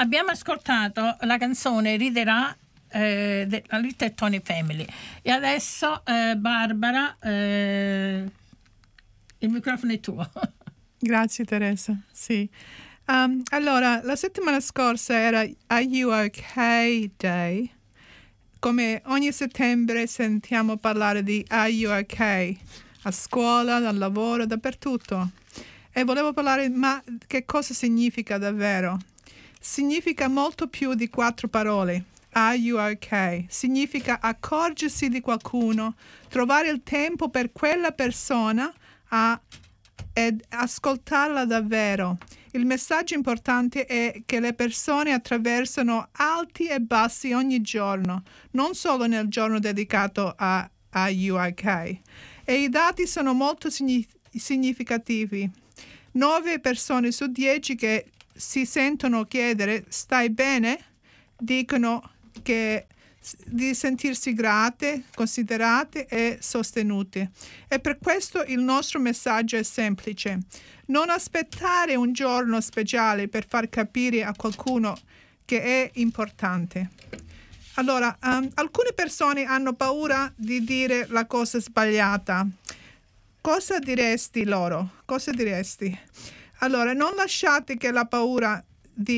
abbiamo ascoltato la canzone Riderà della Little Tony Family e adesso Barbara, il microfono è tuo. Grazie Teresa, sì. Allora, la settimana scorsa era Are You Okay Day. Come ogni settembre sentiamo parlare di Are You Okay? A scuola, al lavoro, dappertutto. E volevo parlare, ma che cosa significa davvero? Significa molto più di 4 parole. Are you okay? Significa accorgersi di qualcuno, trovare il tempo per quella persona ed ascoltarla davvero. Il messaggio importante è che le persone attraversano alti e bassi ogni giorno, non solo nel giorno dedicato a Are You Okay? E i dati sono molto significativi. 9 persone su 10 che si sentono chiedere stai bene dicono di sentirsi grate, considerate e sostenute. E per questo il nostro messaggio è semplice. Non aspettare un giorno speciale per far capire a qualcuno che è importante. Allora, alcune persone hanno paura di dire la cosa sbagliata. Cosa diresti loro? Cosa diresti? Allora, non lasciate che la paura